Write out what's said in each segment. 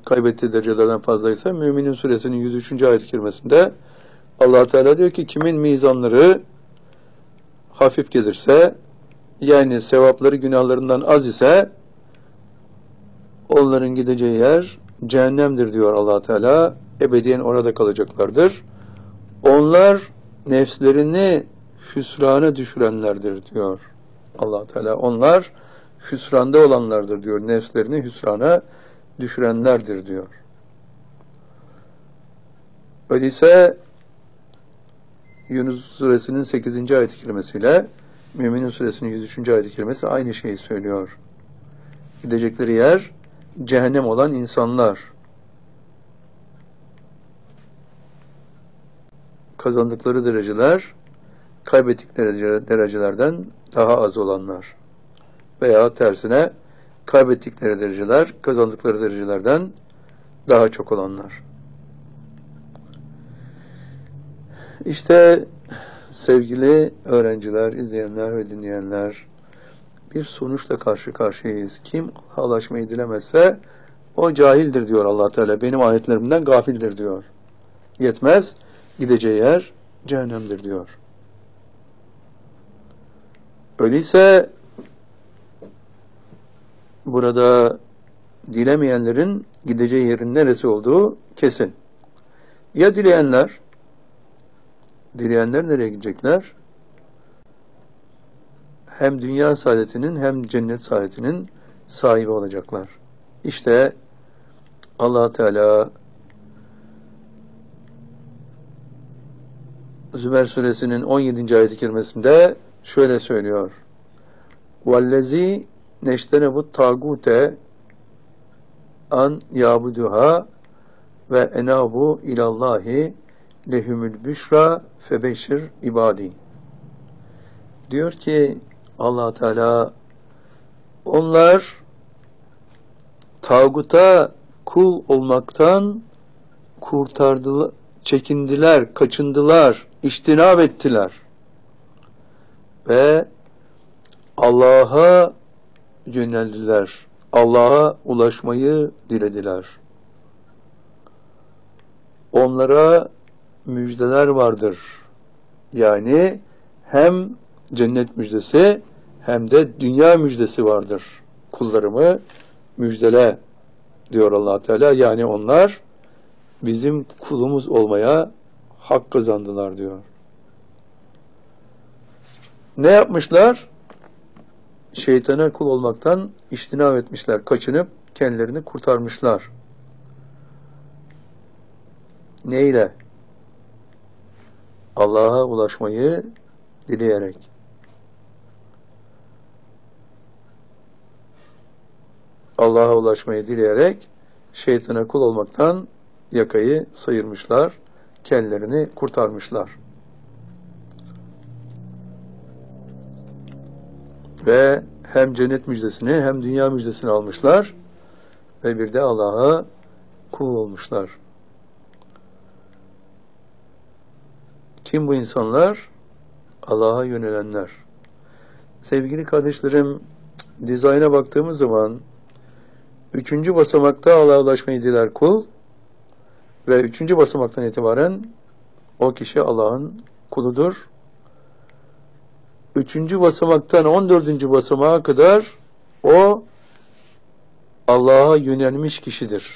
kaybettiği derecelerden fazlaysa Müminin Suresinin 103. ayet-i kerimesinde Allah Teala diyor ki kimin mizanları hafif gelirse, yani sevapları günahlarından az ise onların gideceği yer cehennemdir diyor Allah Teala. Ebediyen orada kalacaklardır. Onlar nefslerini hüsrana düşürenlerdir diyor Allah Teala. Onlar hüsranda olanlardır diyor. Nefslerini hüsrana düşürenlerdir diyor. Öyleyse Yunus Suresinin 8. ayet-i kerimesiyle Müminin Suresinin 103. ayet-i kerimesi aynı şeyi söylüyor. Gidecekleri yer cehennem olan insanlar. Kazandıkları dereceler kaybettikleri derecelerden daha az olanlar. Veya tersine kaybettikleri dereceler kazandıkları derecelerden daha çok olanlar. İşte sevgili öğrenciler, izleyenler ve dinleyenler, bir sonuçla karşı karşıyayız. Kim Allah'a ulaşmayı dilemezse o cahildir diyor Allah Teala. Benim ayetlerimden gafildir diyor. Yetmez, gideceği yer cehennemdir diyor. Öyleyse burada dilemeyenlerin gideceği yerin neresi olduğu kesin. Ya dileyenler nereye gidecekler? Hem dünya saadetinin hem cennet saadetinin sahibi olacaklar. İşte Allah Teala Zümer Suresinin 17. ayet-i kerimesinde şöyle söylüyor. وَالَّذ۪ي نَشْتَنَبُ الطَّاغُوتَ an yabuduha ve enabu ilallahi lehumul büşra febeşir ibadi. Diyor ki Allah Teala, onlar tağuta kul olmaktan kurtardılar, çekindiler, kaçındılar, içtinab ettiler ve Allah'a yöneldiler. Allah'a ulaşmayı dilediler. Onlara müjdeler vardır. Yani hem cennet müjdesi hem de dünya müjdesi vardır. Kullarımı müjdele diyor Allah Teala. Yani onlar bizim kulumuz olmaya hak kazandılar diyor. Ne yapmışlar? Şeytana kul olmaktan içtinab etmişler. Kaçınıp kendilerini kurtarmışlar. Neyle? Allah'a ulaşmayı dileyerek. Allah'a ulaşmayı dileyerek şeytana kul olmaktan yakayı sıyırmışlar, kendilerini kurtarmışlar. Ve hem cennet müjdesini hem dünya müjdesini almışlar ve bir de Allah'a kul olmuşlar. Kim bu insanlar? Allah'a yönelenler. Sevgili kardeşlerim, dizayna baktığımız zaman 3. basamakta Allah'a ulaşmayı diler kul ve 3. basamaktan itibaren o kişi Allah'ın kuludur. 3. basamaktan 14. basamağa kadar o Allah'a yönelmiş kişidir.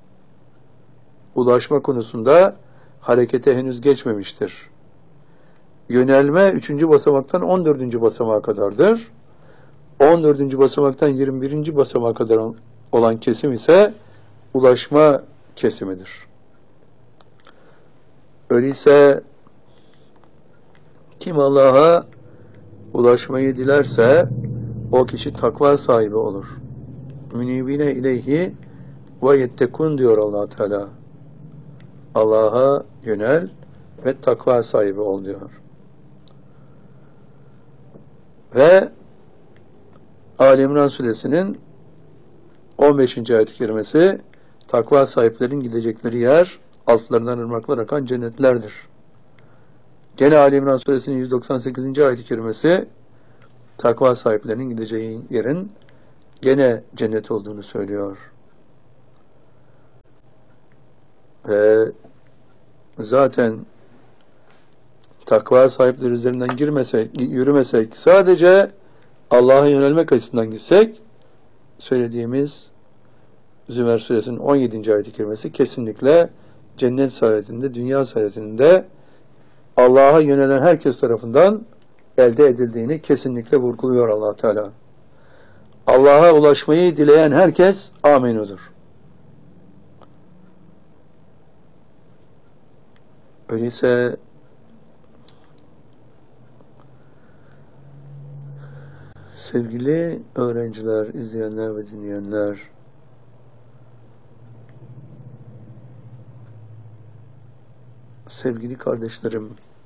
Ulaşma konusunda harekete henüz geçmemiştir. Yönelme 3. basamaktan 14. basamağa kadardır. 14. basamaktan 21. basamağa kadar olan kesim ise ulaşma kesimidir. Öyleyse kim Allah'a ulaşmayı dilerse o kişi takva sahibi olur. Münibine ileyhi ve yettekun diyor Allah Teala. Allah'a yönel ve takva sahibi ol diyor. Ve Ali İmran Suresinin 15. ayet-i kerimesi takva sahiplerin gidecekleri yer altlarından ırmaklar akan cennetlerdir. Gene Ali İmran Suresinin 198. ayet-i kerimesi takva sahiplerinin gideceği yerin gene cennet olduğunu söylüyor. Ve zaten takva sahipleri üzerinden yürümesek, sadece Allah'a yönelmek açısından gitsek, söylediğimiz Zümer Suresinin 17. ayet-i kerimesi kesinlikle cennet saadetinde, dünya saadetinde Allah'a yönelen herkes tarafından elde edildiğini kesinlikle vurguluyor Allah Teala. Allah'a ulaşmayı dileyen herkes amenudur. Öyleyse sevgili öğrenciler, izleyenler ve dinleyenler, sevgili kardeşlerim,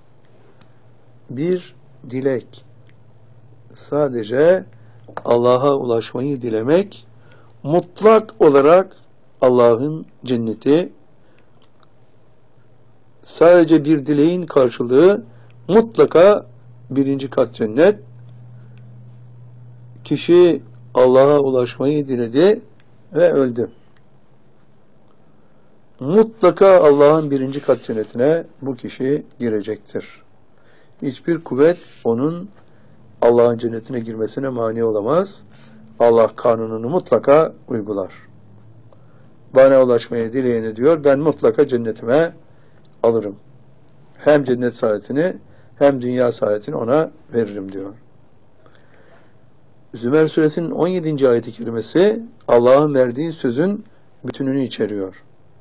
bir dilek, sadece Allah'a ulaşmayı dilemek, mutlak olarak Allah'ın cenneti, sadece bir dileğin karşılığı mutlaka 1. kat cennet. Kişi Allah'a ulaşmayı diledi ve öldü. Mutlaka Allah'ın 1. kat cennetine bu kişi girecektir. Hiçbir kuvvet onun Allah'ın cennetine girmesine mani olamaz. Allah kanununu mutlaka uygular. Bana ulaşmaya dileyeni diyor, ben mutlaka cennetime alırım. Hem cennet saadetini hem dünya saadetini ona veririm diyor. Zümer Suresinin 17. ayet-i kerimesi Allah'ın verdiği sözün bütününü içeriyor.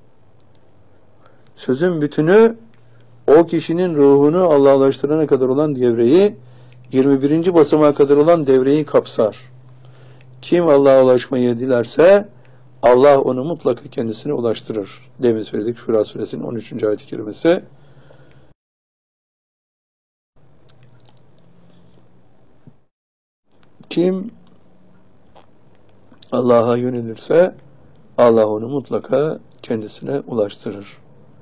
Sözün bütünü o kişinin ruhunu Allah'a ulaştırana kadar olan devreyi, 21. basamağa kadar olan devreyi kapsar. Kim Allah'a ulaşmayı dilerse Allah onu mutlaka kendisine ulaştırır. Demin söyledik Şura Suresinin 13. ayet-i kerimesi. Kim Allah'a yönelirse Allah onu mutlaka kendisine ulaştırır.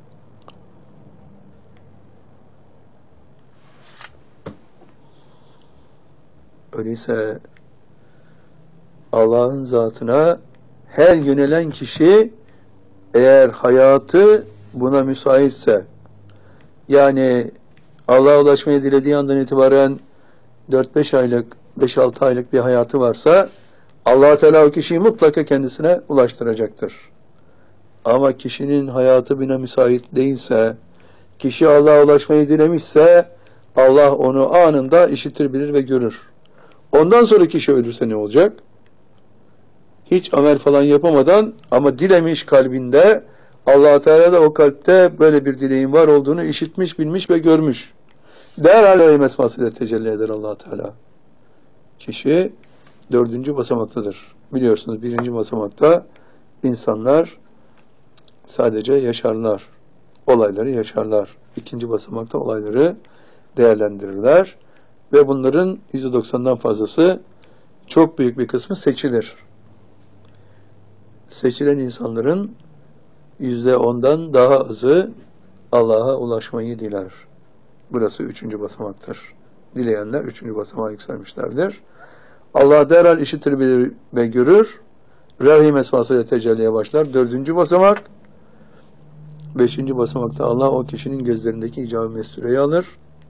Öyleyse Allah'ın zatına her yönelen kişi, eğer hayatı buna müsaitse, yani Allah'a ulaşmayı dilediği andan itibaren 4-5 aylık, 5-6 aylık bir hayatı varsa Allah Teala o kişiyi mutlaka kendisine ulaştıracaktır. Ama kişinin hayatı buna müsait değilse, kişi Allah'a ulaşmayı dilemişse Allah onu anında işitir, bilir ve görür. Ondan sonra kişi ölürse ne olacak? Hiç amel falan yapamadan ama dilemiş kalbinde, Allah Teala da o kalpte böyle bir dileğin var olduğunu işitmiş, bilmiş ve görmüş. Derhal mesmasıyla tecelli eder Allah Teala. Kişi 4. basamaktadır. Biliyorsunuz 1. basamakta insanlar sadece yaşarlar. Olayları yaşarlar. 2. basamakta olayları değerlendirirler. Ve bunların %90'dan fazlası, çok büyük bir kısmı seçilir. Seçilen insanların %10'dan daha azı Allah'a ulaşmayı diler. Burası 3. basamaktır. Dileyenler 3. basamağa yükselmişlerdir. Allah derhal işitir, bilir ve görür. Rahim esmasıyla tecelliye başlar. 4. basamak. 5. basamakta Allah o kişinin gözlerindeki icab-ı mestureyi alır.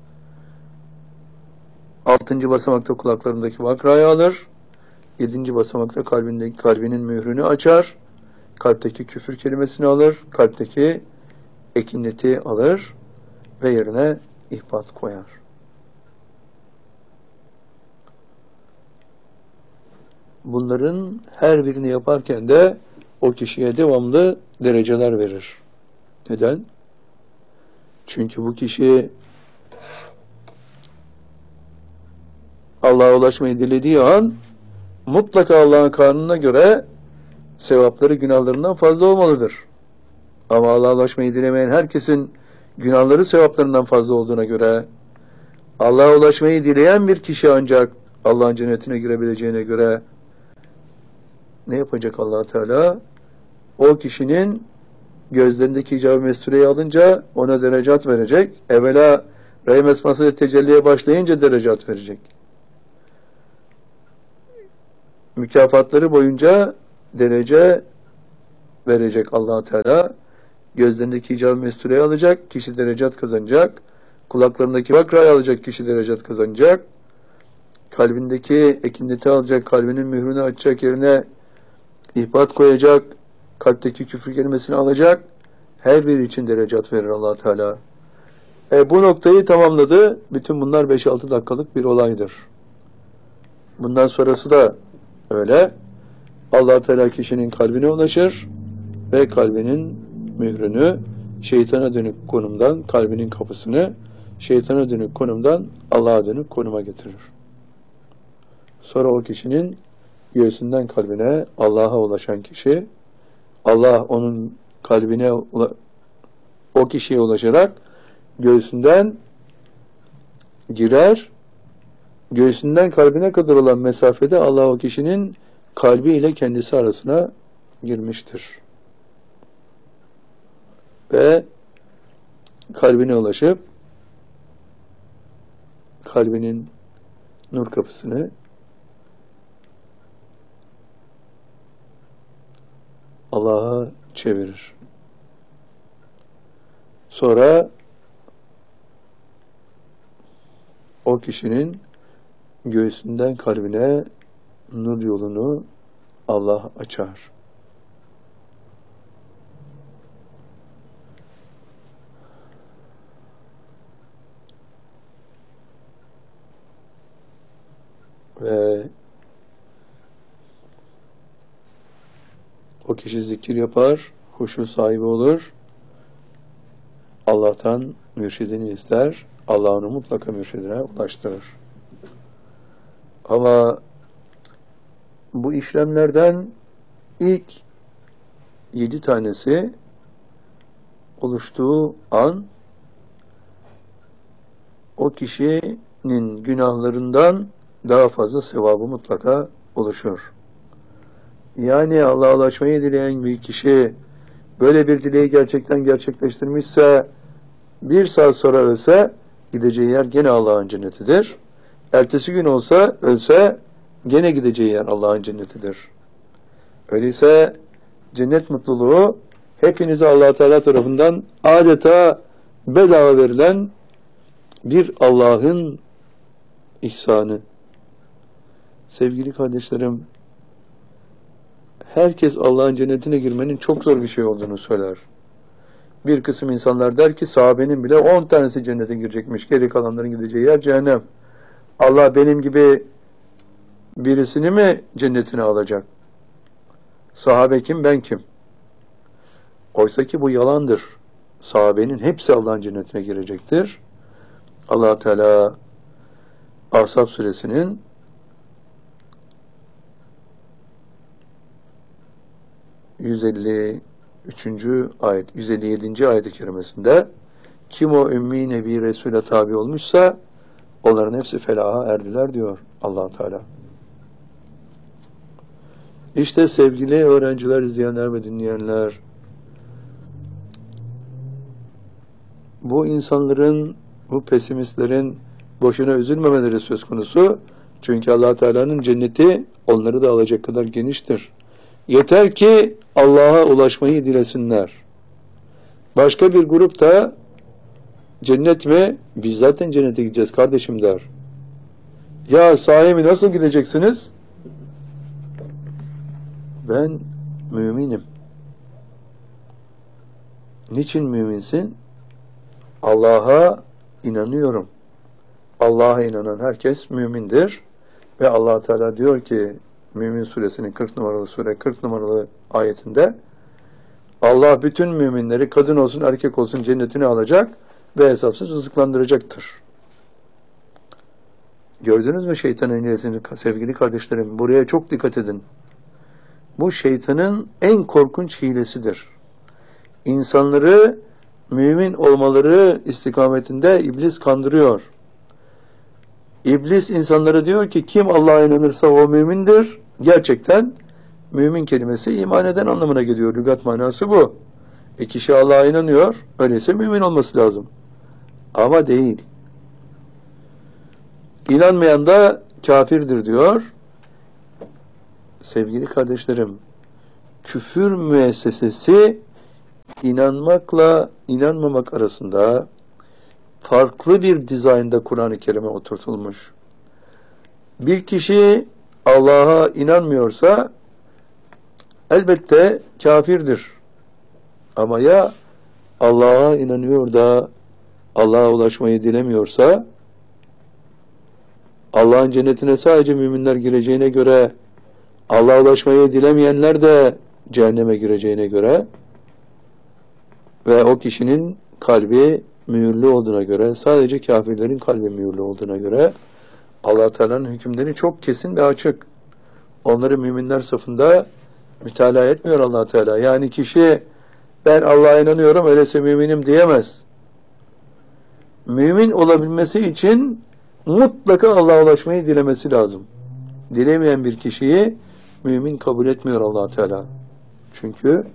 6. basamakta kulaklarındaki vakrayı alır. 7. basamakta kalbinin mührünü açar. Kalpteki küfür kelimesini alır. Kalpteki ekineti alır ve yerine ihbat koyar. Bunların her birini yaparken de o kişiye devamlı dereceler verir. Neden? Çünkü bu kişi Allah'a ulaşmayı dilediği an mutlaka Allah'ın kanununa göre sevapları günahlarından fazla olmalıdır. Ama Allah'a ulaşmayı dilemeyen herkesin günahları sevaplarından fazla olduğuna göre, Allah'a ulaşmayı dileyen bir kişi ancak Allah'ın cennetine girebileceğine göre ne yapacak Allah Teala? O kişinin gözlerindeki icab-ı mestureyi alınca ona derecat verecek. Evvela rahim esmasıyla tecelliye başlayınca derecat verecek. Mükafatları boyunca derece verecek Allah Teala. gözlerindeki hicab-ı mestureyi alacak, kişi derecat kazanacak. Kulaklarındaki bakrayı alacak, kişi derecat kazanacak. Kalbindeki ekineti alacak, kalbinin mührünü açacak, yerine ihbat koyacak, kalpteki küfür kelimesini alacak. Her biri için derecat verir Allah Teala. Bu noktayı tamamladı. Bütün bunlar 5-6 dakikalık bir olaydır. Bundan sonrası da öyle. Allah Teala kişinin kalbine ulaşır ve kalbinin mührünü şeytana dönük konumdan, kalbinin kapısını şeytana dönük konumdan Allah'a dönük konuma getirir. Sonra o kişinin göğsünden kalbine Allah'a ulaşan kişi, Allah onun kalbine o kişiye ulaşarak göğsünden girer, göğsünden kalbine kadar olan mesafede Allah o kişinin kalbi ile kendisi arasına girmiştir. Ve kalbine ulaşıp kalbinin nur kapısını Allah'a çevirir. Sonra o kişinin göğsünden kalbine nur yolunu Allah açar. Ve o kişi zikir yapar, huşu sahibi olur. Allah'tan mürşidini ister. Allah onu mutlaka mürşidine ulaştırır. Ama bu işlemlerden ilk 7 tanesi oluştuğu an o kişinin günahlarından daha fazla sevabı mutlaka oluşur. Yani Allah'a ulaşmayı dileyen bir kişi böyle bir dileği gerçekten gerçekleştirmişse, bir saat sonra ölse gideceği yer gene Allah'ın cennetidir. Ertesi gün olsa, ölse gene gideceği yer Allah'ın cennetidir. Öyleyse cennet mutluluğu hepinize Allah Teala tarafından adeta bedava verilen bir Allah'ın ihsanı. Sevgili kardeşlerim, herkes Allah'ın cennetine girmenin çok zor bir şey olduğunu söyler. Bir kısım insanlar der ki sahabenin bile 10 tanesi cennete girecekmiş. Geri kalanların gideceği yer cehennem. Allah benim gibi birisini mi cennetine alacak? Sahabe kim, ben kim? Oysa ki bu yalandır. Sahabenin hepsi Allah'ın cennetine girecektir. Allah Teala Ahzab suresinin 153. ayet, 157. ayet-i kerimesinde kim o ümmi nebi Resul'e tabi olmuşsa onların hepsi felaha erdiler diyor Allah Teala. İşte sevgili öğrenciler, izleyenler ve dinleyenler, bu insanların, bu pesimistlerin boşuna üzülmemeleri söz konusu. Çünkü Allah Teala'nın cenneti onları da alacak kadar geniştir. Yeter ki Allah'a ulaşmayı dilesinler. Başka bir grup da cennet mi? Biz zaten cennete gideceğiz kardeşim der. Ya sahi nasıl gideceksiniz? Ben müminim. Niçin müminsin? Allah'a inanıyorum. Allah'a inanan herkes mümindir. Ve Allah Teala diyor ki Mümin suresinin 40 numaralı sure 40 numaralı ayetinde Allah bütün müminleri kadın olsun erkek olsun cennetine alacak ve hesapsız rızıklandıracaktır. Gördünüz mü şeytanın hilesini sevgili kardeşlerim? Buraya çok dikkat edin. Bu şeytanın en korkunç hilesidir. İnsanları mümin olmaları istikametinde iblis kandırıyor. İblis insanlara diyor ki kim Allah'a inanırsa o mümindir. Gerçekten mümin kelimesi iman eden anlamına geliyor. Lügat manası bu. Kişi Allah'a inanıyor. Öyleyse mümin olması lazım. Ama değil. İnanmayan da kafirdir diyor. Sevgili kardeşlerim, küfür müessesesi inanmakla inanmamak arasında farklı bir dizaynda Kur'an-ı Kerim'e oturtulmuş. Bir kişi Allah'a inanmıyorsa elbette kafirdir. Ama ya Allah'a inanıyor da Allah'a ulaşmayı dilemiyorsa, Allah'ın cennetine sadece müminler gireceğine göre, Allah'a ulaşmayı dilemeyenler de cehenneme gireceğine göre ve o kişinin kalbi mühürlü olduğuna göre, sadece kafirlerin kalbi mühürlü olduğuna göre Allah Teala'nın hükümleri çok kesin ve açık. Onları müminler safında mütalaa etmiyor Allah Teala. Yani kişi ben Allah'a inanıyorum öyleyse müminim diyemez. Mümin olabilmesi için mutlaka Allah'a ulaşmayı dilemesi lazım. Dilemeyen bir kişiyi mümin kabul etmiyor Allah Teala. Çünkü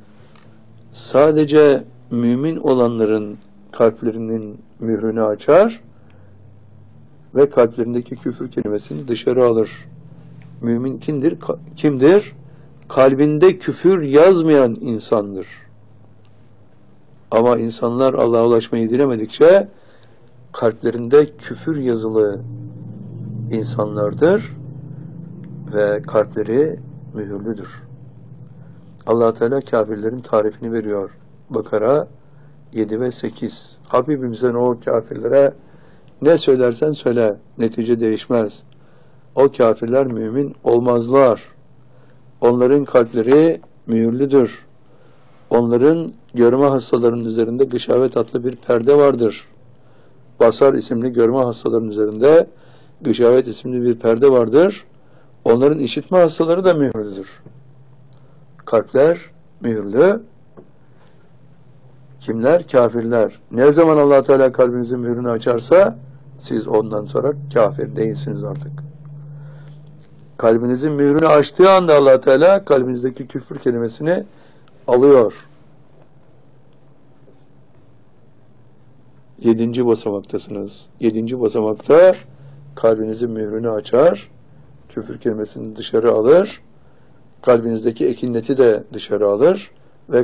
sadece mümin olanların kalplerinin mührünü açar ve kalplerindeki küfür kelimesini dışarı alır. Mümin kimdir? Kalbinde küfür yazmayan insandır. Ama insanlar Allah'a ulaşmayı dilemedikçe kalplerinde küfür yazılı insanlardır ve kalpleri mühürlüdür. Allah Teala kafirlerin tarifini veriyor. Bakara 7 ve 8. Habibimizden o kafirlere ne söylersen söyle, netice değişmez. O kafirler mümin olmazlar. Onların kalpleri mühürlüdür. Onların görme hastalarının üzerinde gışavet adlı bir perde vardır. Basar isimli görme hastalarının üzerinde gışavet isimli bir perde vardır. Onların işitme hastaları da mühürlüdür. Kalpler mühürlü. Kimler? Kafirler. Ne zaman Allah Teala kalbinizin mührünü açarsa siz ondan sonra kafir değilsiniz artık. Kalbinizin mührünü açtığı anda Allah Teala kalbinizdeki küfür kelimesini alıyor. 7. basamaktasınız. 7. basamakta kalbinizin mührünü açar, küfür kelimesini dışarı alır, kalbinizdeki ekineti de dışarı alır ve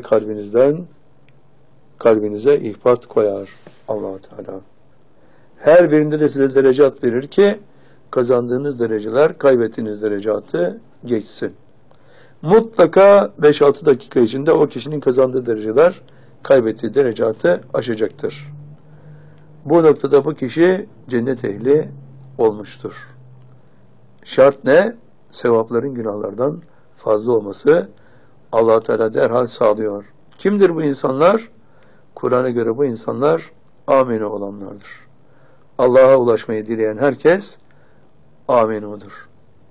kalbinize ihbat koyar Allah Teala. Her birinde de size derecat verir ki kazandığınız dereceler kaybettiğiniz derecatı geçsin. Mutlaka 5-6 dakika içinde o kişinin kazandığı dereceler kaybettiği derecatı aşacaktır. Bu noktada bu kişi cennet ehli olmuştur. Şart ne? Sevapların günahlardan fazla olması Allah Teala derhal sağlıyor. Kimdir bu insanlar? Kur'an'a göre bu insanlar aminu olanlardır. Allah'a ulaşmayı dileyen herkes aminudur.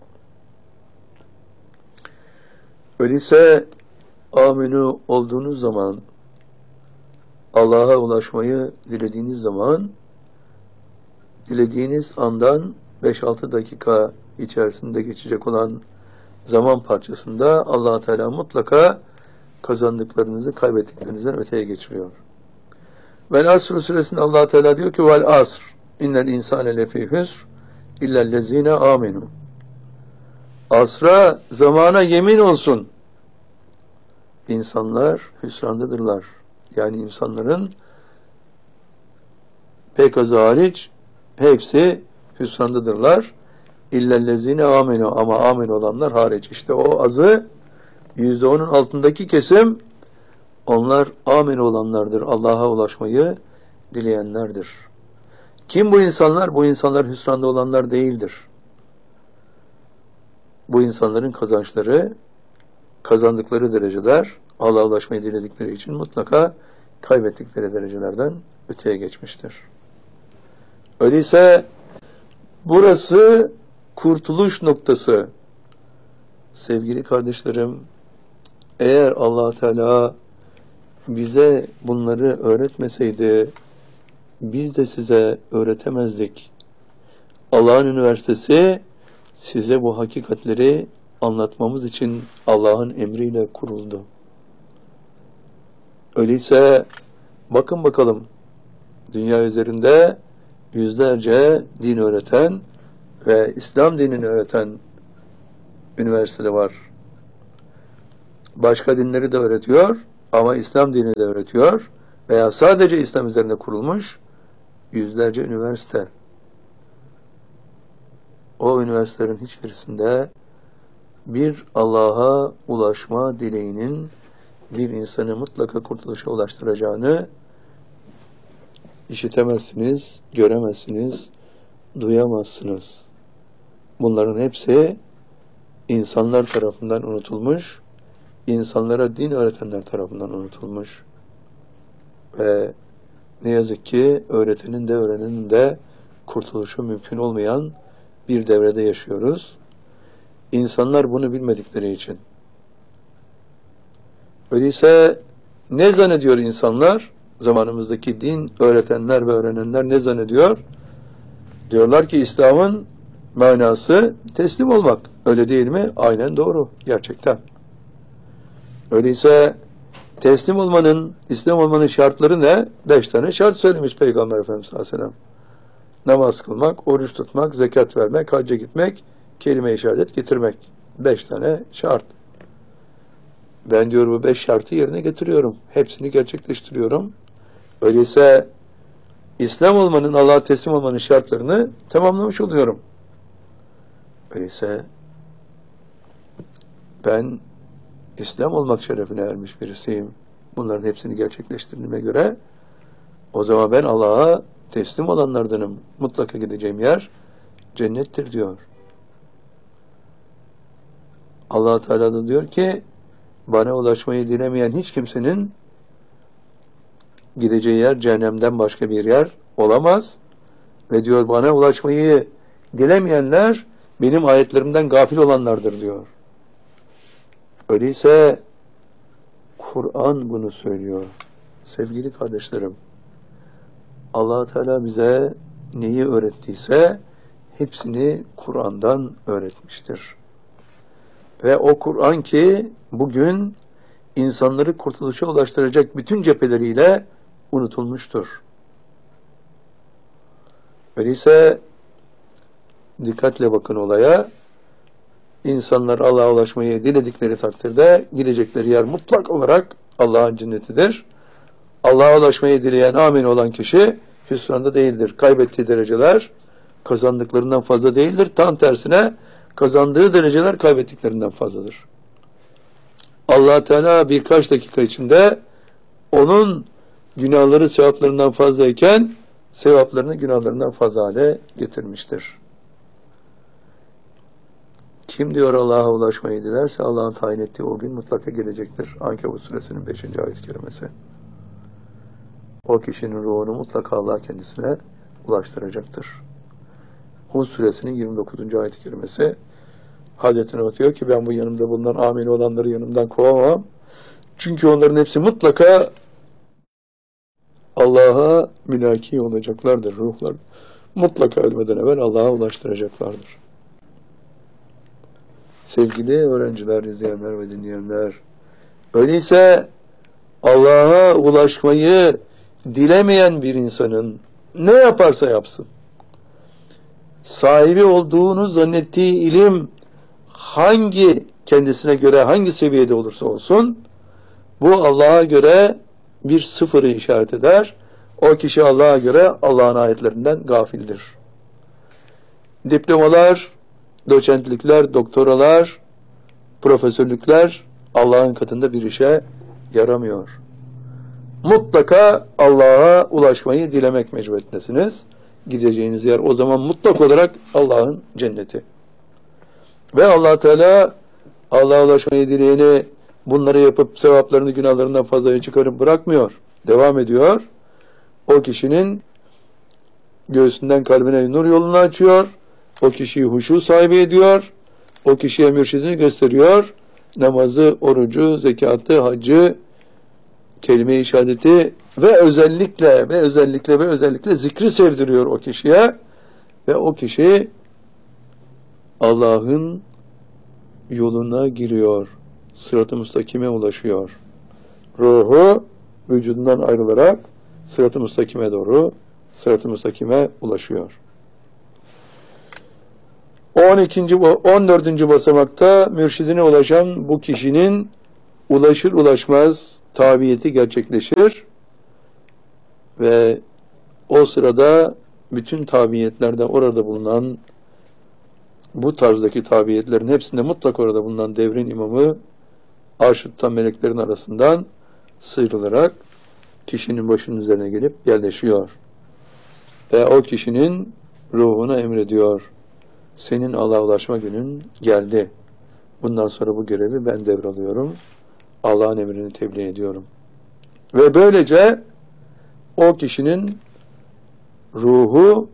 Öyleyse aminu olduğunuz zaman, Allah'a ulaşmayı dilediğiniz zaman, dilediğiniz andan 5-6 dakika içerisinde geçecek olan zaman parçasında Allah Teala mutlaka kazandıklarınızı kaybettiklerinizden öteye geçiriyor. Vel Asr suresinde Allah Teala diyor ki vel asr innel insane lefî hüsr illellezîne âmenû. Asra, zamana yemin olsun. İnsanlar hüsrandadırlar. Yani insanların pek azı hariç hepsi hüsrandadırlar. İllellezîne âmenû, ama amin olanlar hariç. İşte o azı %10'un altındaki kesim, onlar amin olanlardır. Allah'a ulaşmayı dileyenlerdir. Kim bu insanlar? Bu insanlar hüsranda olanlar değildir. Bu insanların kazançları, kazandıkları dereceler, Allah'a ulaşmayı diledikleri için mutlaka kaybettikleri derecelerden öteye geçmiştir. Öyleyse burası kurtuluş noktası. Sevgili kardeşlerim, eğer Allah Teala bize bunları öğretmeseydi, biz de size öğretemezdik. Allah'ın üniversitesi size bu hakikatleri anlatmamız için Allah'ın emriyle kuruldu. Öyleyse bakın bakalım, dünya üzerinde yüzlerce din öğreten ve İslam dinini öğreten üniversite var. Başka dinleri de öğretiyor Ama İslam dini de öğretiyor veya sadece İslam üzerine kurulmuş yüzlerce üniversite. O üniversitelerin hiçbirisinde bir Allah'a ulaşma dileğinin bir insanı mutlaka kurtuluşa ulaştıracağını işitemezsiniz, göremezsiniz, duyamazsınız. Bunların hepsi insanlar tarafından unutulmuş, insanlara din öğretenler tarafından unutulmuş. Ve ne yazık ki öğretenin de öğrenenin de kurtuluşu mümkün olmayan bir devrede yaşıyoruz. İnsanlar bunu bilmedikleri için. Öyleyse ne zannediyor insanlar? Zamanımızdaki din öğretenler ve öğrenenler ne zannediyor? Diyorlar ki İslam'ın manası teslim olmak. Öyle değil mi? Aynen doğru. Gerçekten. Öyleyse teslim olmanın, İslam olmanın şartları ne? 5 tane şart söylemiş Peygamber Efendimiz sallallahu aleyhi ve sellem. Namaz kılmak, oruç tutmak, zekat vermek, hacca gitmek, kelime-i şehadet getirmek. 5 tane şart. Ben diyor bu 5 şartı yerine getiriyorum. Hepsini gerçekleştiriyorum. Öyleyse İslam olmanın, Allah'a teslim olmanın şartlarını tamamlamış oluyorum. Öyleyse ben İslam olmak şerefine ermiş birisiyim. Bunların hepsini gerçekleştirdiğime göre o zaman ben Allah'a teslim olanlardanım. Mutlaka gideceğim yer cennettir diyor. Allah Teala da diyor ki bana ulaşmayı dilemeyen hiç kimsenin gideceği yer cehennemden başka bir yer olamaz. Ve diyor bana ulaşmayı dilemeyenler benim ayetlerimden gafil olanlardır diyor. Öyleyse Kur'an bunu söylüyor. Sevgili kardeşlerim, Allah Teala bize neyi öğrettiyse hepsini Kur'an'dan öğretmiştir. Ve o Kur'an ki bugün insanları kurtuluşa ulaştıracak bütün cepheleriyle unutulmuştur. Öyleyse dikkatle bakın olaya. İnsanlar Allah'a ulaşmayı diledikleri takdirde gidecekleri yer mutlak olarak Allah'ın cennetidir. Allah'a ulaşmayı dileyen, amin olan kişi hüsranda değildir. Kaybettiği dereceler kazandıklarından fazla değildir. Tam tersine kazandığı dereceler kaybettiklerinden fazladır. Allah Teala birkaç dakika içinde onun günahları sevaplarından fazlayken sevaplarını günahlarından fazla hale getirmiştir. Kim diyor Allah'a ulaşmayı dilerse Allah'ın tayin ettiği o gün mutlaka gelecektir. Ankebut suresinin 5. ayet-i kerimesi. O kişinin ruhunu mutlaka Allah kendisine ulaştıracaktır. Hud suresinin 29. ayet-i kerimesi Hazreti Nuh diyor ki ben bu yanımda bulunan amin olanları yanımdan kovamam. Çünkü onların hepsi mutlaka Allah'a mülaki olacaklardır. Ruhlar mutlaka ölmeden evvel Allah'a ulaştıracaklardır. Sevgili öğrenciler, izleyenler ve dinleyenler, öyleyse Allah'a ulaşmayı dilemeyen bir insanın ne yaparsa yapsın, sahibi olduğunu zannettiği ilim hangi kendisine göre hangi seviyede olursa olsun, bu Allah'a göre bir sıfırı işaret eder. O kişi Allah'a göre Allah'ın ayetlerinden gafildir. Diplomalar, doçentlikler, doktoralar, profesörlükler Allah'ın katında bir işe yaramıyor. Mutlaka Allah'a ulaşmayı dilemek mecburiyetindesiniz. Gideceğiniz yer o zaman mutlak olarak Allah'ın cenneti. Ve Allah Teala Allah'a ulaşmayı dileyeni bunları yapıp sevaplarını günahlarından fazlaya çıkarıp bırakmıyor. Devam ediyor. O kişinin göğsünden kalbine nur yolunu açıyor. O kişiyi huşu sahibi ediyor. O kişiye mürşidini gösteriyor. Namazı, orucu, zekatı, haccı, kelime-i şehadeti ve özellikle zikri sevdiriyor o kişiye. Ve o kişi Allah'ın yoluna giriyor. Sırat-ı müstakime ulaşıyor. Ruhu vücudundan ayrılarak sırat-ı müstakime doğru sırat-ı müstakime ulaşıyor. 14. basamakta mürşidine ulaşan bu kişinin ulaşır ulaşmaz tabiyeti gerçekleşir ve o sırada bütün tabiyetlerde orada bulunan, bu tarzdaki tabiyetlerin hepsinde mutlaka orada bulunan devrin imamı arş-ı tutan meleklerin arasından sıyrılarak kişinin başının üzerine gelip yerleşiyor. Ve o kişinin ruhuna emrediyor. Senin Allah'a ulaşma günün geldi. Bundan sonra bu görevi ben devralıyorum. Allah'ın emrini tebliğ ediyorum. Ve böylece o kişinin ruhu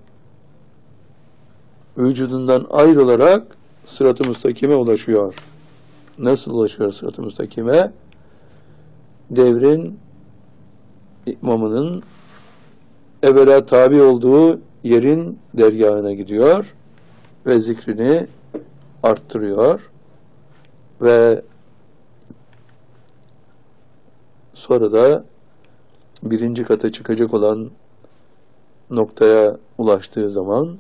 vücudundan ayrılarak sırat-ı müstakime ulaşıyor. Nasıl ulaşıyor sırat-ı müstakime? Devrin imamının evvela tabi olduğu yerin dergahına gidiyor ve zikrini arttırıyor ve sonra da birinci kata çıkacak olan noktaya ulaştığı zaman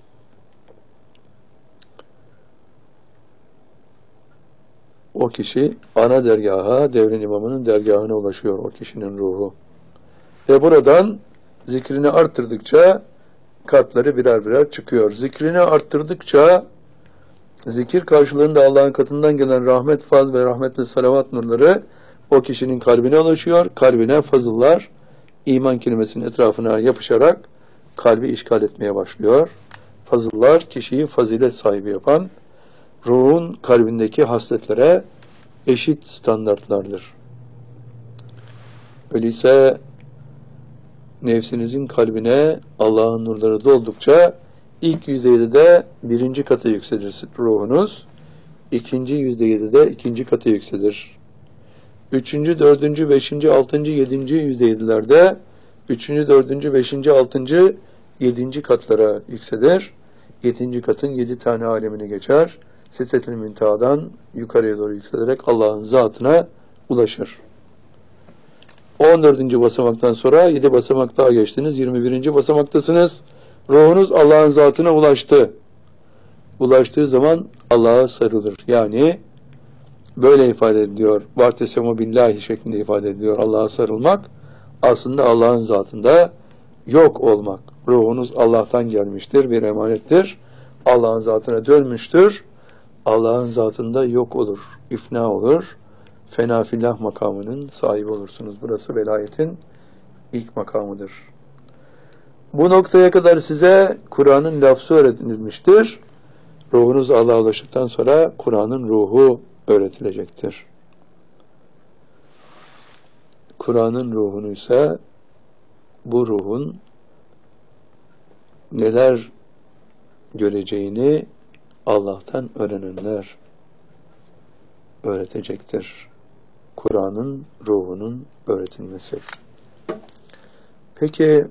o kişi ana dergaha, devrin imamının dergahına ulaşıyor o kişinin ruhu. Ve buradan zikrini arttırdıkça katları birer birer çıkıyor. Zikrini arttırdıkça zikir karşılığında Allah'ın katından gelen rahmet, faz ve rahmetli salavat nurları o kişinin kalbine ulaşıyor. Kalbine fazıllar iman kelimesinin etrafına yapışarak kalbi işgal etmeye başlıyor. Fazıllar kişiyi fazilet sahibi yapan, ruhun kalbindeki hasletlere eşit standartlardır. Öyleyse nefsinizin kalbine Allah'ın nurları doldukça ilk %7'de birinci kata yükselir ruhunuz, ikinci %7'de ikinci kata yükselir. Üçüncü, dördüncü, beşinci, altıncı, yedinci %7'lerde üçüncü, dördüncü, beşinci, altıncı, yedinci katlara yükselir. Yedinci katın 7 tane alemini geçer. Sidret-i Münteha'dan yukarıya doğru yükselerek Allah'ın zatına ulaşır. 14. basamaktan sonra 7 basamak daha geçtiniz. 21. basamaktasınız. Ruhunuz Allah'ın zatına ulaştı. Ulaştığı zaman Allah'a sarılır. Yani böyle ifade ediliyor. Vahtesemu billahi şeklinde ifade ediliyor. Allah'a sarılmak aslında Allah'ın zatında yok olmak. Ruhunuz Allah'tan gelmiştir, bir emanettir. Allah'ın zatına dönmüştür. Allah'ın zatında yok olur, ifna olur. Fena fillah makamının sahibi olursunuz. Burası velayetin ilk makamıdır. Bu noktaya kadar size Kur'an'ın lafzı öğretilmiştir. Ruhunuz Allah'a ulaştıktan sonra Kur'an'ın ruhu öğretilecektir. Kur'an'ın ruhunu ise bu ruhun neler göreceğini Allah'tan öğrenenler öğretecektir. Kur'an'ın ruhunun öğretilmesi. Peki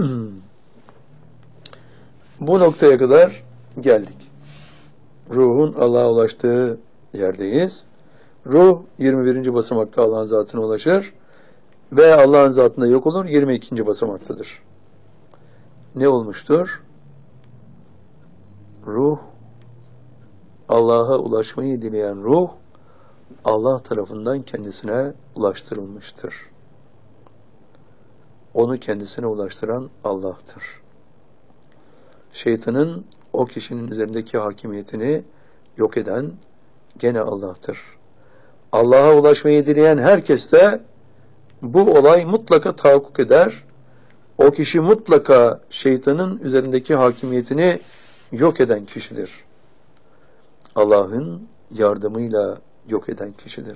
bu noktaya kadar geldik. Ruhun Allah'a ulaştığı yerdeyiz. Ruh 21. basamakta Allah'ın zatına ulaşır ve Allah'ın zatında yok olur 22. basamaktadır. Ne olmuştur? Ruh, Allah'a ulaşmayı dileyen ruh, Allah tarafından kendisine ulaştırılmıştır. Onu kendisine ulaştıran Allah'tır. Şeytanın o kişinin üzerindeki hakimiyetini yok eden gene Allah'tır. Allah'a ulaşmayı dileyen herkeste bu olay mutlaka tahakkuk eder. O kişi mutlaka şeytanın üzerindeki hakimiyetini yok eden kişidir. Allah'ın yardımıyla yok eden kişidir.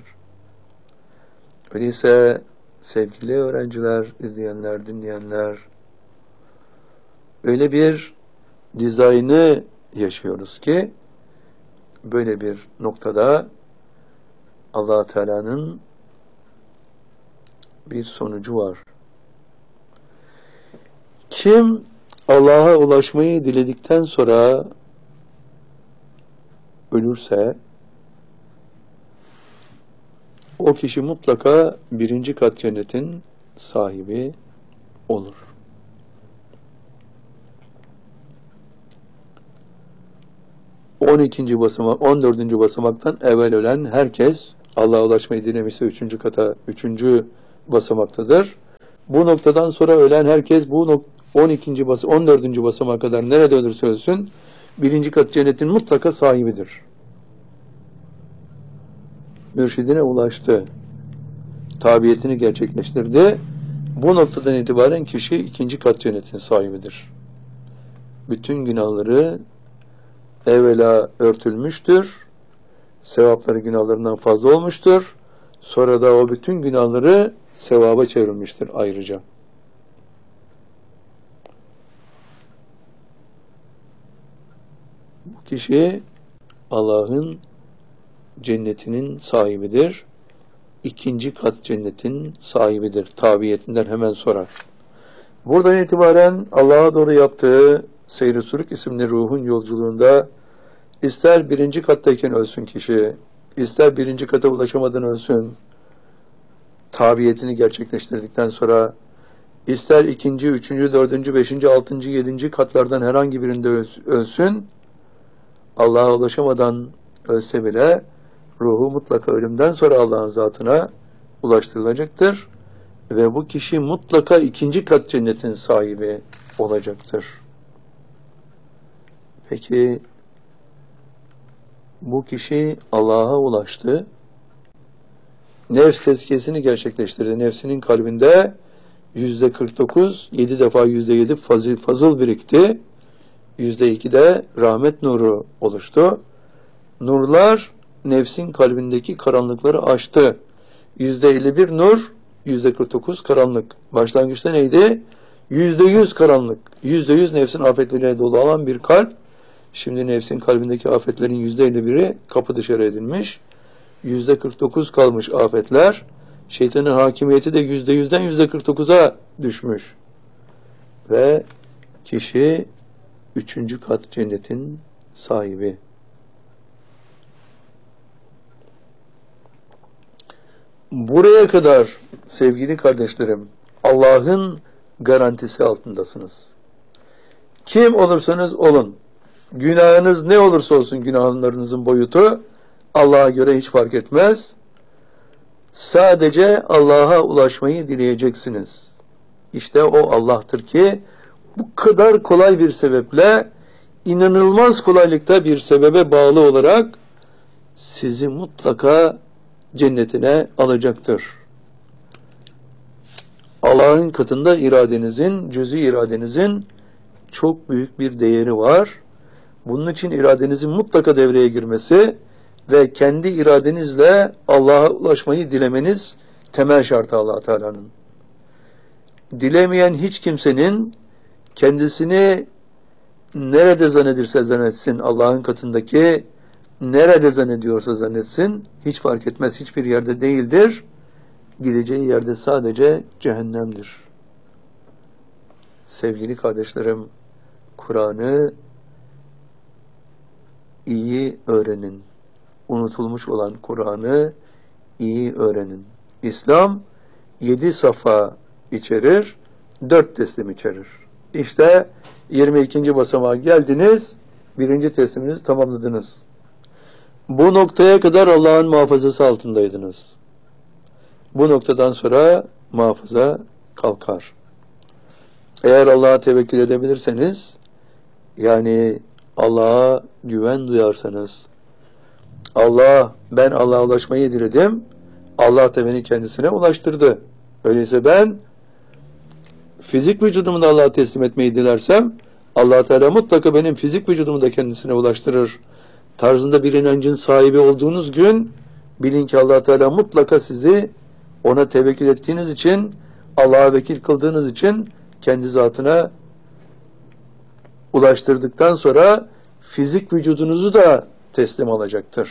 Öyleyse sevgili öğrenciler, izleyenler, dinleyenler, öyle bir dizaynı yaşıyoruz ki böyle bir noktada Allah Teala'nın bir sonucu var. Kim Allah'a ulaşmayı diledikten sonra ölürse o kişi mutlaka birinci kat cennetin sahibi olur. On 14. basamaktan evvel ölen herkes Allah'a ulaşmayı dilemişse 3. kata, 3. basamaktadır. Bu noktadan sonra ölen herkes bu 14. basamağa kadar nerede ölürse ölsün birinci kat cennetin mutlaka sahibidir. Mürşidine ulaştı. Tabiyetini gerçekleştirdi. Bu noktadan itibaren kişi ikinci kat cennetin sahibidir. Bütün günahları evvela örtülmüştür. Sevapları günahlarından fazla olmuştur. Sonra da o bütün günahları sevaba çevrilmiştir ayrıca. Bu kişi Allah'ın cennetinin sahibidir. İkinci kat cennetin sahibidir. Tabiyetinden hemen sonra. Buradan itibaren Allah'a doğru yaptığı Seyr-i Sülük isimli ruhun yolculuğunda ister birinci kattayken ölsün kişi, ister birinci kata ulaşamadan ölsün, tabiyetini gerçekleştirdikten sonra, ister ikinci, üçüncü, dördüncü, beşinci, altıncı, yedinci katlardan herhangi birinde ölsün, Allah'a ulaşamadan ölse bile, ruhu mutlaka ölümden sonra Allah'ın zatına ulaştırılacaktır. Ve bu kişi mutlaka ikinci kat cennetin sahibi olacaktır. Peki, bu kişi Allah'a ulaştı. Nefs tezkiyesini gerçekleştirdi. Nefsinin kalbinde %49, 7 defa %7 fazıl birikti. %2 de rahmet nuru oluştu. Nurlar nefsin kalbindeki karanlıkları aştı. %51 nur, %49 karanlık. Başlangıçta neydi? %100 karanlık. %100 nefsin afetleriyle dolu olan bir kalp. Şimdi nefsin kalbindeki afetlerin %51'i kapı dışarı edilmiş. %49 kalmış afetler. Şeytanın hakimiyeti de %100'den %49'a düşmüş. Ve kişi 3. kat cennetin sahibi. Buraya kadar sevgili kardeşlerim, Allah'ın garantisi altındasınız. Kim olursanız olun, günahınız ne olursa olsun günahlarınızın boyutu, Allah'a göre hiç fark etmez. Sadece Allah'a ulaşmayı dileyeceksiniz. İşte o Allah'tır ki, bu kadar kolay bir sebeple, inanılmaz kolaylıkta bir sebebe bağlı olarak, sizi mutlaka cennetine alacaktır. Allah'ın katında iradenizin, cüz'i iradenizin çok büyük bir değeri var. Bunun için iradenizin mutlaka devreye girmesi ve kendi iradenizle Allah'a ulaşmayı dilemeniz temel şartı Allah Teala'nın. Dilemeyen hiç kimsenin kendisini nerede zannedirse zannetsin, Allah'ın katındaki nerede zannediyorsa zannetsin, hiç fark etmez, hiçbir yerde değildir. Gideceği yerde sadece cehennemdir. Sevgili kardeşlerim, Kur'an'ı iyi öğrenin. Unutulmuş olan Kur'an'ı iyi öğrenin. İslam 7 safa içerir, 4 teslim içerir. İşte 22. basamağa geldiniz, 1. tesliminizi tamamladınız. Bu noktaya kadar Allah'ın muhafazası altındaydınız. Bu noktadan sonra muhafaza kalkar. Eğer Allah'a tevekkül edebilirseniz, yani Allah'a güven duyarsanız, ben Allah'a ulaşmayı diledim, Allah da beni kendisine ulaştırdı. Öyleyse ben fizik vücudumu da Allah'a teslim etmeyi dilersem, Allah Teala mutlaka benim fizik vücudumu da kendisine ulaştırır tarzında bir inancın sahibi olduğunuz gün, bilin ki Allah Teala mutlaka sizi ona tevekkül ettiğiniz için, Allah'a vekil kıldığınız için kendi zatına ulaştırdıktan sonra fizik vücudunuzu da teslim alacaktır.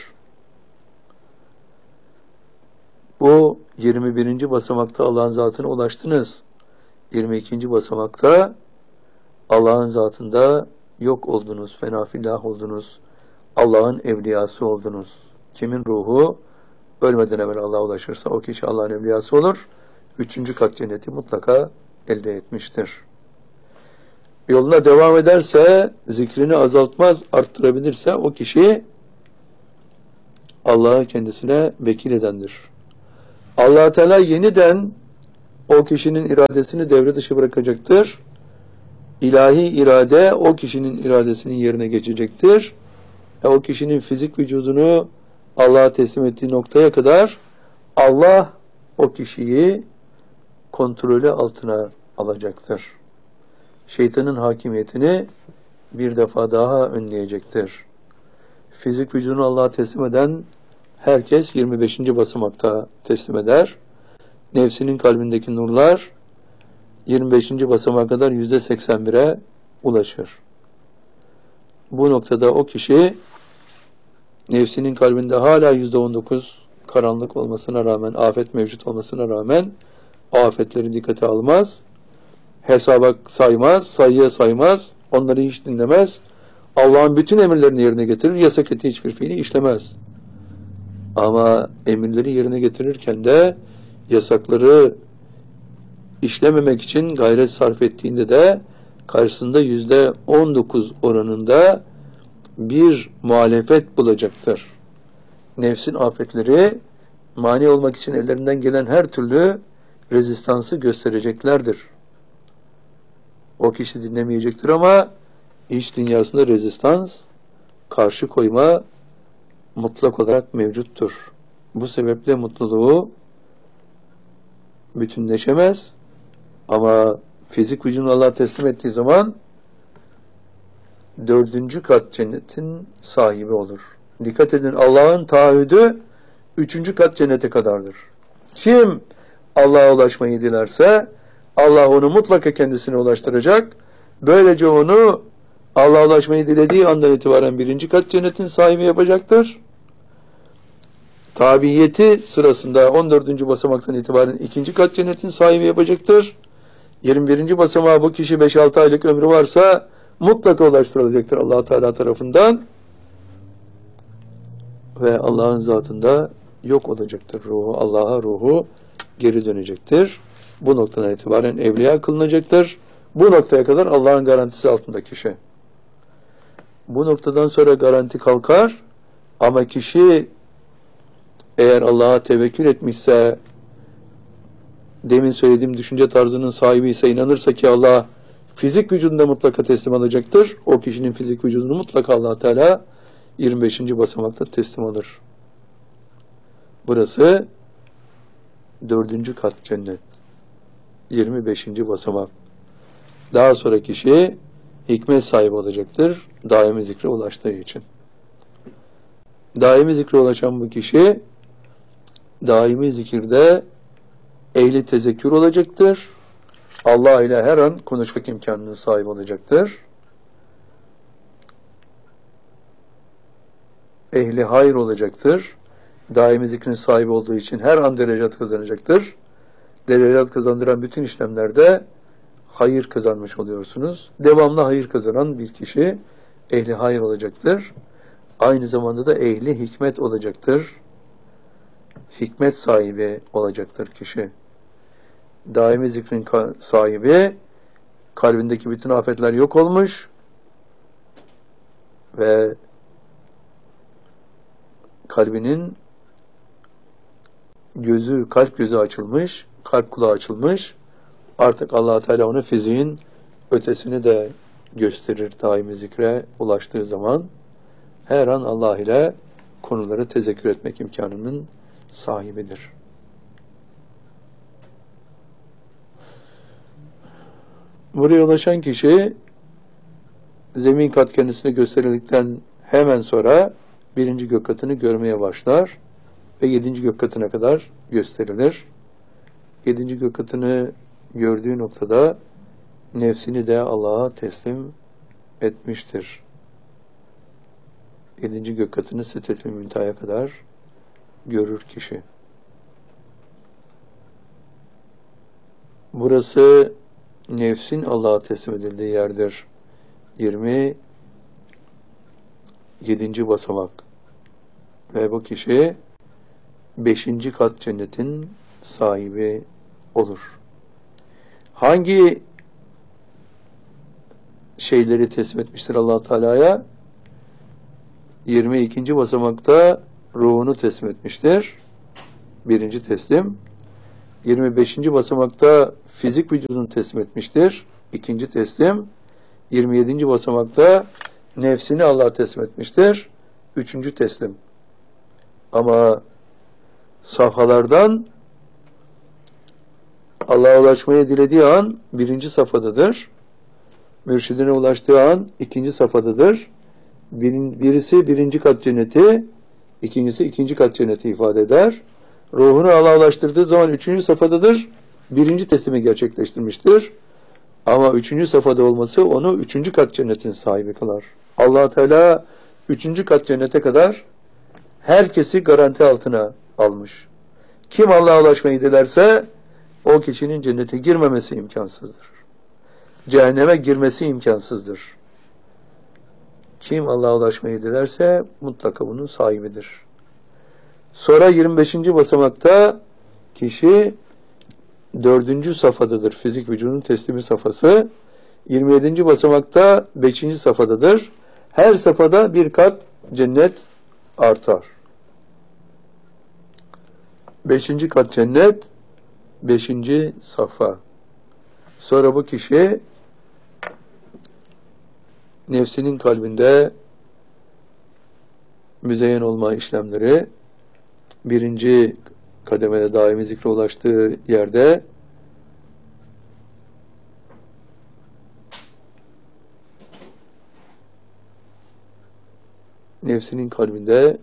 Bu 21. basamakta Allah'ın zatına ulaştınız. 22. basamakta Allah'ın zatında yok oldunuz, fenafillah oldunuz. Allah'ın evliyası oldunuz. Kimin ruhu ölmeden evvel Allah'a ulaşırsa o kişi Allah'ın evliyası olur. 3. kat cenneti mutlaka elde etmiştir. Yoluna devam ederse, zikrini azaltmaz, arttırabilirse o kişi Allah'ı kendisine vekil edendir. Allah Teala yeniden o kişinin iradesini devre dışı bırakacaktır. İlahi irade o kişinin iradesinin yerine geçecektir. O kişinin fizik vücudunu Allah'a teslim ettiği noktaya kadar Allah o kişiyi kontrolü altına alacaktır. Şeytanın hakimiyetini bir defa daha önleyecektir. Fizik vücudunu Allah'a teslim eden herkes 25. basamakta teslim eder. Nefsinin kalbindeki nurlar 25. basamağa kadar %81'e ulaşır. Bu noktada o kişi nefsinin kalbinde hala %19 karanlık olmasına rağmen, afet mevcut olmasına rağmen afetleri dikkate almaz, hesaba saymaz, sayıya saymaz, onları hiç dinlemez, Allah'ın bütün emirlerini yerine getirir, yasak ettiği hiçbir fiili işlemez. Ama emirleri yerine getirirken de yasakları işlememek için gayret sarf ettiğinde de karşısında %19 oranında bir muhalefet bulacaktır. Nefsin afetleri mani olmak için ellerinden gelen her türlü rezistansı göstereceklerdir. O kişi dinlemeyecektir ama iç dünyasında rezistans, karşı koyma mutlak olarak mevcuttur. Bu sebeple mutluluğu bütünleşemez ama fizik vücudunu Allah'a teslim ettiği zaman 4. kat cennetin sahibi olur. Dikkat edin, Allah'ın taahhüdü 3. kat cennete kadardır. Kim Allah'a ulaşmayı dilerse Allah onu mutlaka kendisine ulaştıracak. Böylece onu Allah'a ulaşmayı dilediği andan itibaren 1. kat cennetin sahibi yapacaktır. Tabiyeti sırasında 14. basamaktan itibaren 2. kat cennetin sahibi yapacaktır. 21. basamağa bu kişi 5-6 aylık ömrü varsa mutlaka ulaştırılacaktır Allah Teala tarafından ve Allah'ın zatında yok olacaktır ruhu. Allah'a ruhu geri dönecektir. Bu noktadan itibaren evliya kılınacaktır. Bu noktaya kadar Allah'ın garantisi altında kişi. Bu noktadan sonra garanti kalkar ama kişi eğer Allah'a tevekkül etmişse, demin söylediğim düşünce tarzının sahibi ise, inanırsa ki Allah fizik vücudunda mutlaka teslim alacaktır. O kişinin fizik vücudunu mutlaka Allah Teala 25. basamakta teslim alır. Burası 4. kat cennet. 25. basamak. Daha sonra kişi hikmet sahibi olacaktır. Daimi zikre ulaştığı için. Daimi zikre ulaşan bu kişi daimi zikirde ehli tezekkür olacaktır. Allah ile her an konuşmak imkanına sahip olacaktır. Ehli hayır olacaktır. Daimi zikrin sahibi olduğu için her an derecat kazanacaktır. Derecat kazandıran bütün işlemlerde hayır kazanmış oluyorsunuz. Devamlı hayır kazanan bir kişi ehli hayır olacaktır. Aynı zamanda da ehli hikmet olacaktır. Hikmet sahibi olacaktır kişi. Daimi zikrin sahibi, kalbindeki bütün afetler yok olmuş ve kalbinin gözü, kalp gözü açılmış, kalp kulağı açılmış. Artık Allah Teala ona fiziğin ötesini de gösterir daimi zikre ulaştığı zaman. Her an Allah ile konuları tezekkür etmek imkanının sahibidir. Buraya ulaşan kişi zemin kat kendisine gösterildikten hemen sonra 1. gök katını görmeye başlar ve 7. gök katına kadar gösterilir. 7. gök katını gördüğü noktada nefsini de Allah'a teslim etmiştir. 7. gök katını Sidretül Münteha'ya kadar görür kişi. Burası nefsin Allah'a teslim edildiği yerdir. 27. basamak. Ve bu kişi 5. kat cennetin sahibi olur. Hangi şeyleri teslim etmiştir Allah Teala'ya? 22. basamakta ruhunu teslim etmiştir. 1. teslim. 25. basamakta fizik vücudunu teslim etmiştir. İkinci teslim. 27. basamakta nefsini Allah'a teslim etmiştir. Üçüncü teslim. Ama safhalardan Allah'a ulaşmayı dilediği an birinci safhadadır. Mürşidine ulaştığı an ikinci safhadadır. Birisi birinci kat cenneti, ikincisi ikinci kat cenneti ifade eder. Ruhunu Allah'a ulaştırdığı zaman üçüncü safhadadır. Birinci teslimi gerçekleştirmiştir. Ama üçüncü safhada olması onu üçüncü kat cennetin sahibi kılar. Allah Teala üçüncü kat cennete kadar herkesi garanti altına almış. Kim Allah'a ulaşmayı dilerse o kişinin cennete girmemesi imkansızdır. Cehenneme girmesi imkansızdır. Kim Allah'a ulaşmayı dilerse mutlaka bunun sahibidir. Sonra 25. basamakta kişi 4. safhadadır. Fizik vücudun teslimi safhası. 27. basamakta 5. safhadadır. Her safhada bir kat cennet artar. 5. kat cennet, 5. safha. Sonra bu kişi nefsinin kalbinde müzeyyen olma işlemleri birinci kademede daimi zikre ulaştığı yerde nefsinin kalbinde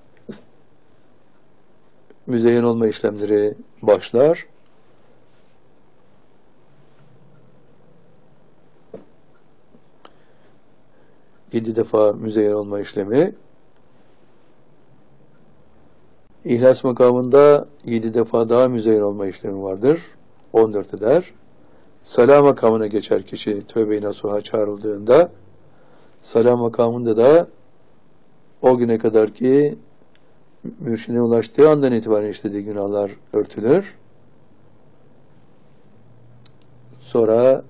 müzeyyen olma işlemleri başlar. Yedi defa müzeyyen olma işlemi. İhlas makamında 7 defa daha müzeyyen olma işlemi vardır. 14 eder. Salah makamına geçer kişi tövbe-i nasuha çağrıldığında. Salah makamında da o güne kadar ki mürşidine ulaştığı andan itibaren işlediği günahlar örtülür. Sonra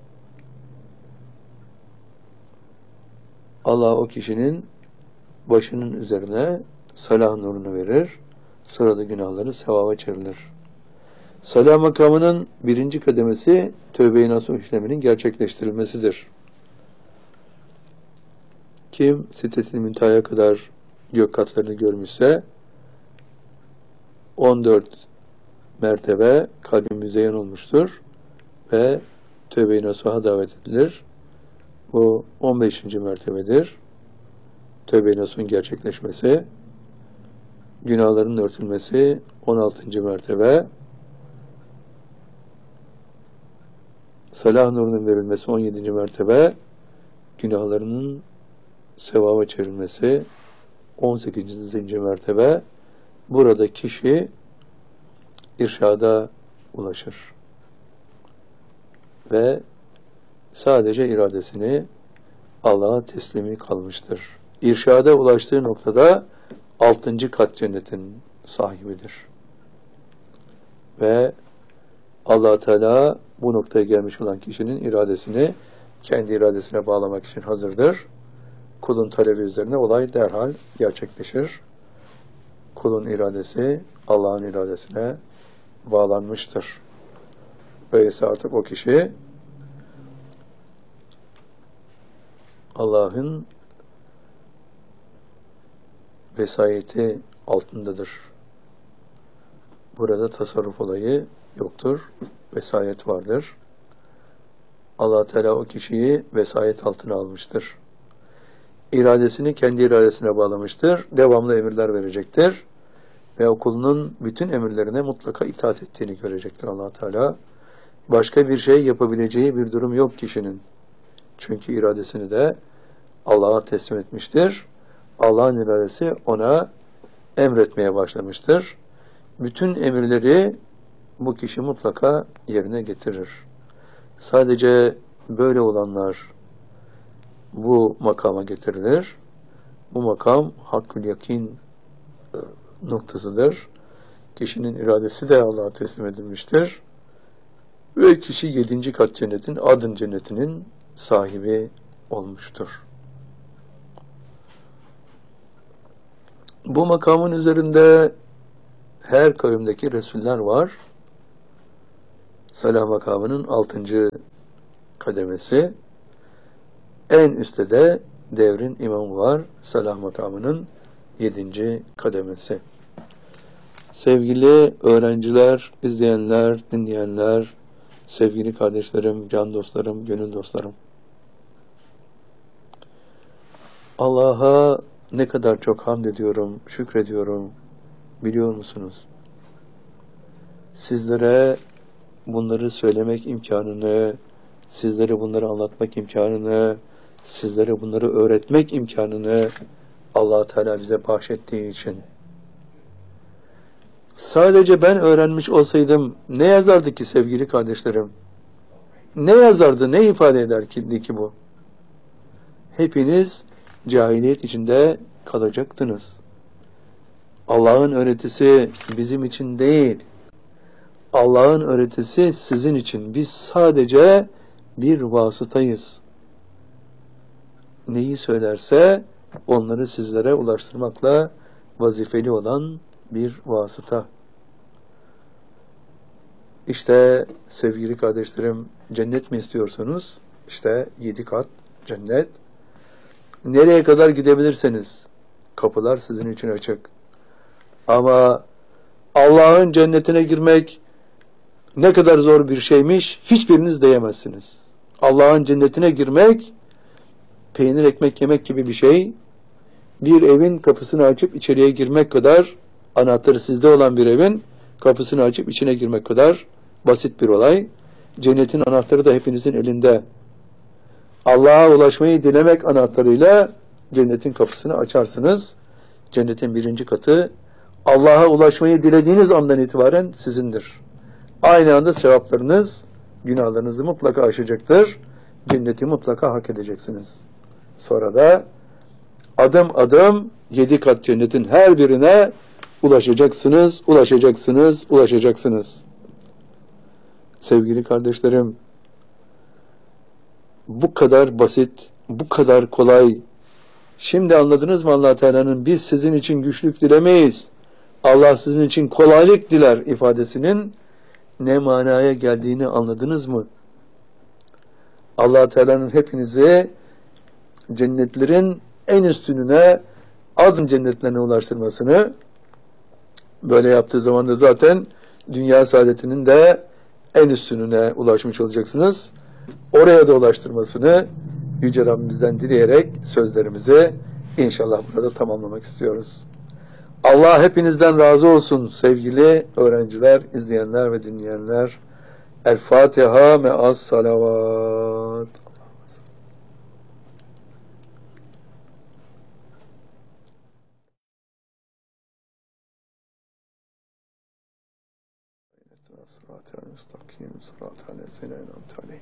Allah o kişinin başının üzerine salah nurunu verir. Sonra da günahları sevaba çevrilir. Salah makamının birinci kademesi tövbe-i nasuh işleminin gerçekleştirilmesidir. Kim Sidret-i Münteha'ya kadar gök katlarını görmüşse 14 mertebe kalbi müzeyyen olmuştur ve tövbe-i nasuha davet edilir. Bu 15. mertebedir. Tövbe-i nasuhun gerçekleşmesi, günahların örtülmesi 16. mertebe, salah nurunun verilmesi 17. mertebe, günahlarının sevaba çevrilmesi 18. mertebe. Burada kişi irşada ulaşır ve sadece iradesini Allah'a teslimi kalmıştır. İrşada ulaştığı noktada 6. kat cennetin sahibidir. Ve Allah Teala bu noktaya gelmiş olan kişinin iradesini kendi iradesine bağlamak için hazırdır. Kulun talebi üzerine olay derhal gerçekleşir. Kulun iradesi Allah'ın iradesine bağlanmıştır. Böylece artık o kişi Allah'ın vesayeti altındadır. Burada tasarruf olayı yoktur. Vesayet vardır. Allah Teala o kişiyi vesayet altına almıştır. İradesini kendi iradesine bağlamıştır. Devamlı emirler verecektir. Ve o kulunun bütün emirlerine mutlaka itaat ettiğini görecektir Allah Teala. Başka bir şey yapabileceği bir durum yok kişinin. Çünkü iradesini de Allah'a teslim etmiştir. Allah'ın iradesi ona emretmeye başlamıştır. Bütün emirleri bu kişi mutlaka yerine getirir. Sadece böyle olanlar bu makama getirilir. Bu makam hakkül yakin noktasıdır. Kişinin iradesi de Allah'a teslim edilmiştir. Ve kişi 7. kat cennetin, adın cennetinin sahibi olmuştur. Bu makamın üzerinde her kavimdeki Resuller var. Salah makamının 6. kademesi. En üstte de devrin imamı var. Salah makamının 7. kademesi. Sevgili öğrenciler, izleyenler, dinleyenler, sevgili kardeşlerim, can dostlarım, gönül dostlarım. Allah'a ne kadar çok hamd ediyorum, şükrediyorum, biliyor musunuz? Sizlere bunları söylemek imkanını, sizlere bunları anlatmak imkanını, sizlere bunları öğretmek imkanını Allah Teala bize bahşettiği için. Sadece ben öğrenmiş olsaydım ne yazardı ki sevgili kardeşlerim? Ne yazardı, ne ifade eder ki bu? Hepiniz cahiliyet içinde kalacaktınız. Allah'ın öğretisi bizim için değil. Allah'ın öğretisi sizin için. Biz sadece bir vasıtayız. Neyi söylerse onları sizlere ulaştırmakla vazifeli olan bir vasıta. İşte sevgili kardeşlerim, cennet mi istiyorsunuz? İşte 7 kat cennet. Nereye kadar gidebilirseniz kapılar sizin için açık. Ama Allah'ın cennetine girmek ne kadar zor bir şeymiş hiçbiriniz diyemezsiniz. Allah'ın cennetine girmek peynir ekmek yemek gibi bir şey. Bir evin kapısını açıp içeriye girmek kadar, anahtarı sizde olan bir evin kapısını açıp içine girmek kadar basit bir olay. Cennetin anahtarı da hepinizin elinde. Allah'a ulaşmayı dilemek anahtarıyla cennetin kapısını açarsınız. Cennetin 1. katı Allah'a ulaşmayı dilediğiniz andan itibaren sizindir. Aynı anda sevaplarınız, günahlarınızı mutlaka aşacaktır. Cenneti mutlaka hak edeceksiniz. Sonra da adım adım 7 kat cennetin her birine ulaşacaksınız, ulaşacaksınız, ulaşacaksınız. Sevgili kardeşlerim, bu kadar basit, bu kadar kolay. Şimdi anladınız mı Allah Teala'nın biz sizin için güçlük dilemeyiz, Allah sizin için kolaylık diler ifadesinin ne manaya geldiğini anladınız mı? Allah Teala'nın hepinizi cennetlerin en üstününe, adın cennetlerine ulaştırmasını, böyle yaptığı zaman da zaten dünya saadetinin de en üstününe ulaşmış olacaksınız. Oraya da ulaştırmasını Yüce Rabbimizden dileyerek sözlerimizi inşallah burada tamamlamak istiyoruz. Allah hepinizden razı olsun sevgili öğrenciler, izleyenler ve dinleyenler. El Fatiha me'as salavat.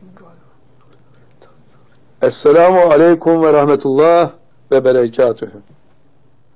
Esselamu aleyküm ve rahmetullah ve berekatühü.